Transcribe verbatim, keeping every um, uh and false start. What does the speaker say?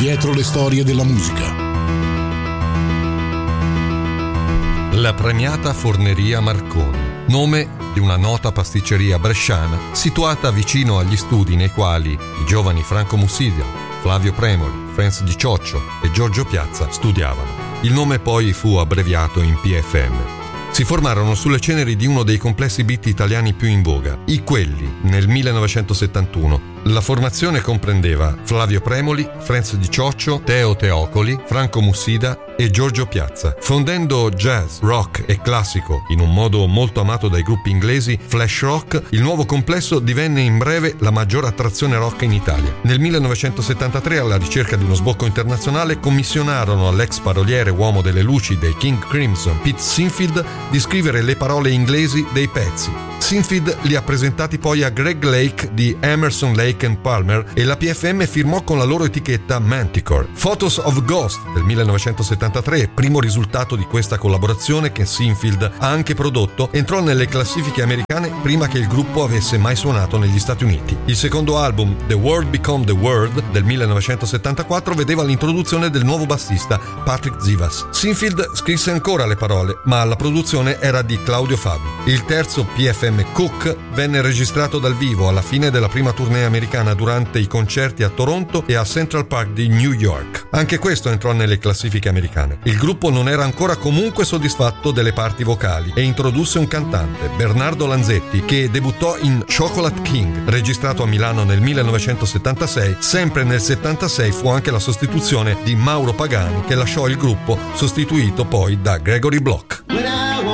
Dietro le storie della musica. La premiata Forneria Marconi, nome di una nota pasticceria bresciana situata vicino agli studi nei quali i giovani Franco Mussida, Flavio Premoli, Franz Di Cioccio e Giorgio Piazza studiavano. Il nome poi fu abbreviato in P F M. Si formarono sulle ceneri di uno dei complessi beat italiani più in voga, i Quelli, nel millenovecentosettantuno. La formazione comprendeva Flavio Premoli, Franz Di Cioccio, Teo Teocoli, Franco Mussida e Giorgio Piazza, fondendo jazz, rock e classico in un modo molto amato dai gruppi inglesi flash rock. Il nuovo complesso divenne in breve la maggior attrazione rock in Italia. Nel millenovecentosettantatré, alla ricerca di uno sbocco internazionale, commissionarono all'ex paroliere uomo delle luci dei King Crimson, Pete Sinfield, di scrivere le parole inglesi dei pezzi. Sinfield li ha presentati poi a Greg Lake di Emerson, Lake and Palmer e la P F M firmò con la loro etichetta Manticore. Photos of Ghost del millenovecentosettantatré, primo risultato di questa collaborazione che Sinfield ha anche prodotto, entrò nelle classifiche americane prima che il gruppo avesse mai suonato negli Stati Uniti. Il secondo album, The World Become the World del millenovecentosettantaquattro, vedeva l'introduzione del nuovo bassista Patrick Zivas. Sinfield scrisse ancora le parole, ma la produzione era di Claudio Fabi. Il terzo P F M Cook venne registrato dal vivo alla fine della prima tournée americana durante i concerti a Toronto e a Central Park di New York. Anche questo entrò nelle classifiche americane. Il gruppo non era ancora comunque soddisfatto delle parti vocali e introdusse un cantante, Bernardo Lanzetti, che debuttò in Chocolate King, registrato a Milano nel millenovecentosettantasei. Sempre nel settantasei fu anche la sostituzione di Mauro Pagani, che lasciò il gruppo, sostituito poi da Gregory Bloch.